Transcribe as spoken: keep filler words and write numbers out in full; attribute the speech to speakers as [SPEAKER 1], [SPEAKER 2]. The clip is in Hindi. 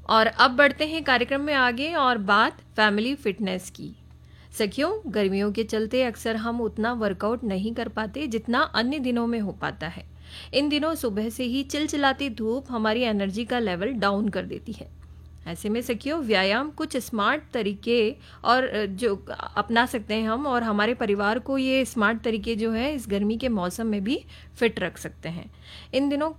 [SPEAKER 1] और अब बढ़ते हैं कार्यक्रम में आगे और बात फैमिली फिटनेस की। सखियों, गर्मियों के चलते अक्सर हम उतना वर्कआउट नहीं कर पाते जितना अन्य दिनों में हो पाता है। इन दिनों सुबह से ही चिलचिलाती धूप हमारी एनर्जी का लेवल डाउन कर देती है। ऐसे में सखियों, व्यायाम कुछ स्मार्ट तरीके और जो अपना सकते हैं हम, और हमारे परिवार को ये स्मार्ट तरीके जो है इस गर्मी के मौसम में भी फिट रख सकते हैं। इन दिनों